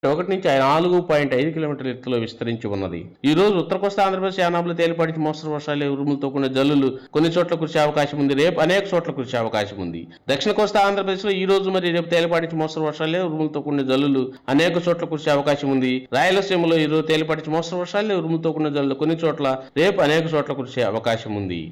ఒకటి నుంచి 4.5 కిలోమీటర్ల ఎత్తులో విస్తరించి ఉన్నది. ఈ రోజు ఉత్తర కోస్తా ఆంధ్రప్రదేశ్ యానాంలో తేలిపాటి నుంచి మోస్తరు వర్షాలు, ఉరుములతో కూడిన జల్లులు కొన్ని చోట్ల కురిసే అవకాశం ఉంది. రేపు అనేక చోట్ల కురిసే అవకాశం ఉంది. దక్షిణ కోస్తా ఆంధ్రప్రదేశ్ లో ఈ రోజు మరియు రేపు తేలిపాటి నుంచి మోస్తరు వర్షాలు, ఉరుములతో కూడిన జల్లులు అనేక చోట్ల కురిసే అవకాశం ఉంది. రాయలసీమలో ఈ రోజు తేలిపాటి నుంచి మోస్తరు వర్షాలు, ఉరుములతో కూడిన జల్లులు కొన్ని చోట్ల, రేపు అనేక చోట్ల కురిసే అవకాశం ఉంది.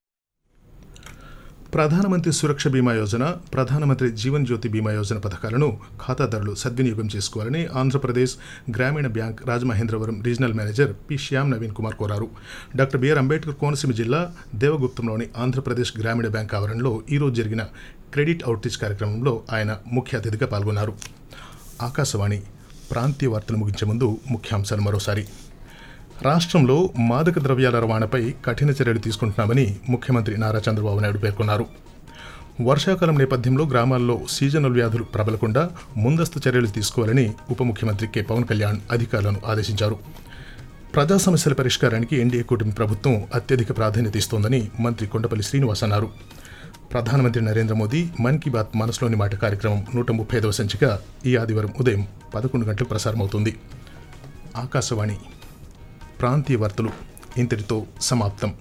ప్రధానమంత్రి సురక్ష బీమా యోజన, ప్రధానమంత్రి జీవన్ జ్యోతి బీమా యోజన పథకాలను ఖాతాదారులు సద్వినియోగం చేసుకోవాలని ఆంధ్రప్రదేశ్ గ్రామీణ bank Rajamahendravaram regional manager P Shyam Naveen Kumar కోరారు. డాక్టర్ బిఆర్ అంబేద్కర్ కోనసీమ జిల్లా దేవగుప్తంలోని ఆంధ్రప్రదేశ్ గ్రామీణ బ్యాంక్ ఆవరణలో ఈరోజు జరిగిన క్రెడిట్ అవుట్రీచ్ కార్యక్రమంలో ఆయన ముఖ్య అతిథిగా పాల్గొన్నారు. ఆకాశవాణి ప్రాంతీయ వార్తలు ముగించే ముందు ముఖ్యాంశాలు మరోసారి. రాష్ట్రంలో మాదక ద్రవ్యాల రవాణాపై కఠిన చర్యలు తీసుకుంటున్నామని ముఖ్యమంత్రి నారా చంద్రబాబు నాయుడు పేర్కొన్నారు. వర్షాకాలం నేపథ్యంలో గ్రామాల్లో సీజనల్ వ్యాధులు ప్రబలకుండా ముందస్తు చర్యలు తీసుకోవాలని ఉప ముఖ్యమంత్రి కె పవన్ కళ్యాణ్ అధికారులను ఆదేశించారు. ప్రజా సమస్యల పరిష్కారానికి ఎన్డీఏ కూటమి ప్రభుత్వం అత్యధిక ప్రాధాన్యత ఇస్తోందని మంత్రి కొండపల్లి శ్రీనివాస్ అన్నారు. ప్రధానమంత్రి నరేంద్ర మోదీ మన్ కీ బాత్ మనసులోని మాట కార్యక్రమం 135వ సంచిక ఈ ఆదివారం ఉదయం 11 గంటలకు ప్రసారమవుతుంది. ఆకాశవాణి ప్రాంతీయ వార్తలు ఇంతటితో సమాప్తం.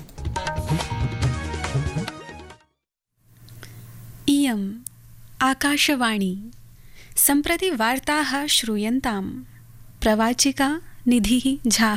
इयम् आकाशवाणी सम्प्रति वार्ताः श्रूयन्ताम्. प्रवाचिका निधिः झाः.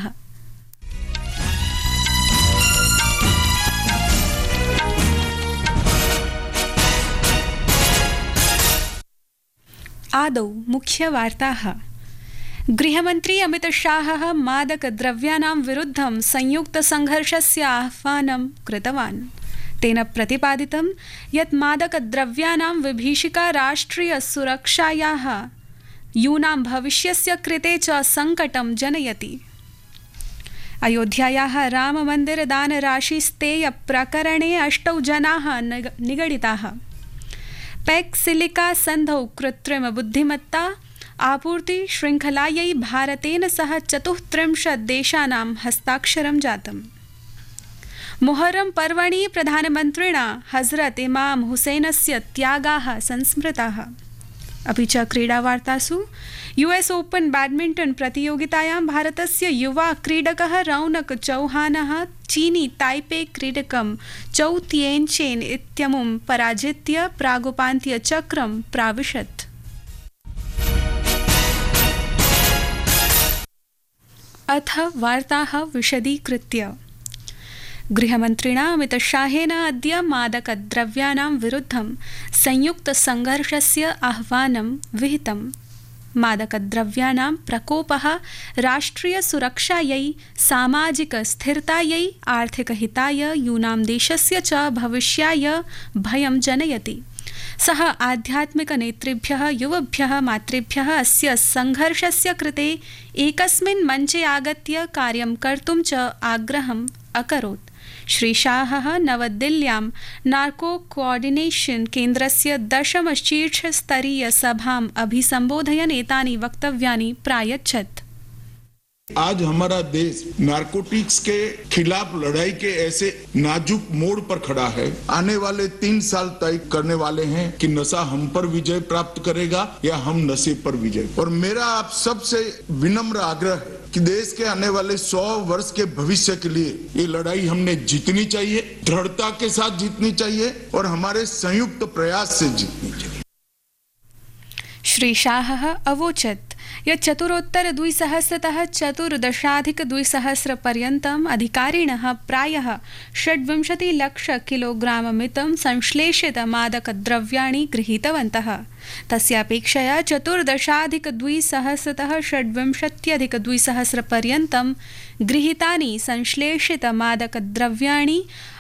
आदौ मुख्यवार्ताः. गृहमन्त्री अमितशाहः मादकद्रव्याणां विरुद्धं संयुक्तसङ्घर्षस्य आह्वानं कृतवान्. तेन प्रतिपादितं यत् मादकद्रव्याणां विभीषिका राष्ट्रियसुरक्षायाः, यूनां भविष्यस्य कृते च सङ्कटं जनयति. अयोध्यायाः राममन्दिरदानराशिस्तेय प्रकरणे 8 जनाः निगडिताः. पैक्सिलिका सन्धौ कृत्रिमबुद्धिमत्ता आपूर्ति श्रृङ्खलायै भारतेन सह 34 देशानां हस्ताक्षरं जातम्. मुहर्रम पर्वणि प्रधानमन्त्रिणा हजरत इमाम हुसैनस्य त्यागाः संस्मृताः. अपि च क्रीडावार्तासु यूएस ओपन बैडमिण्टन प्रतियोगितायां भारतस्य युवा क्रीडकः रौनक चौहानः चीनी ताइपे क्रीडकं चौ तिएनचेन इत्यमुं पराजित्य प्रागुपान्त्यचक्रं प्राविशत्. अथ वार्ताः विशदीकृत्य. गृहमन्त्रिणा अमितशाहेन अद्य मादकद्रव्याणां विरुद्धं संयुक्तसङ्घर्षस्य आह्वानं विहितम्. मादकद्रव्याणां प्रकोपः राष्ट्रियसुरक्षायै, सामाजिकस्थिरतायै, आर्थिकहिताय, यूनां देशस्य च भविष्याय भयं जनयति. सः आध्यात्मिकनेतृभ्यः, युवभ्यः, मातृभ्यः अस्य सङ्घर्षस्य कृते एकस्मिन् मञ्चे आगत्य कार्यं कर्तुं च आग्रहम् अकरोत्. श्री शाहः नवदिल्ल्यां नार्को कोऑर्डिनेशन केन्द्रस्य 10 शीर्षस्तरीयसभाम् अभिसम्बोधयन् एतानि वक्तव्यानि प्रायच्छत्. आज हमारा देश नारकोटिक्स के खिलाफ लड़ाई के ऐसे नाजुक मोड़ पर खड़ा है. आने वाले 3 साल तय करने वाले हैं कि नशा हम पर विजय प्राप्त करेगा या हम नशे पर विजय. और मेरा आप सबसे विनम्र आग्रह है कि देश के आने वाले 100 वर्ष के भविष्य के लिए ये लड़ाई हमने जीतनी चाहिए, दृढ़ता के साथ जीतनी चाहिए और हमारे संयुक्त प्रयास से जीतनी चाहिए. श्री शाहः अवोचत् यत् चतुरोत्तर 2000तः 14,200 पर्यन्तम् अधिकारिणः प्रायः 26 लाख किलोग्राममितं संश्लेषित मादकद्रव्याणि गृहीतवन्तः. तस्यापेक्षया 14,200तः 26,200 पर्यन्तं गृहीतानि संश्लेषित मादकद्रव्याणि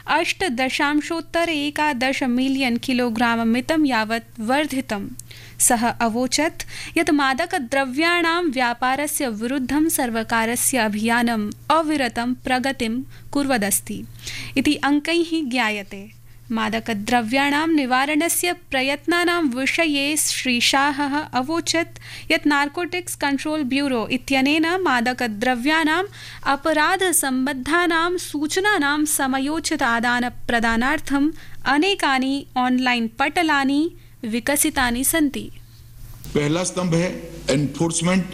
8.11 मिलियन किलोग्राममितं यावत् वर्धितम्. सः अवोचत् यत् मादकद्रव्याणां व्यापारस्य विरुद्धं सर्वकारस्य अभियानम् अविरतं प्रगतिं कुर्वदस्ति इति अङ्कैः ज्ञायते. मादकद्रव्याणां निवारणस्य प्रयत्नानां विषये श्री शाहः अवोचत् यत् नार्कोटिक्स् कंट्रोल ब्यूरो इत्यनेन मादकद्रव्याणाम् अपराधसम्बद्धानां सूचनानां समयोचित आदानप्रदानार्थम् अनेकानि ऑनलाइन पटलानि विकसितानि सन्ति. पहला स्तंभ है एनफोर्समेंट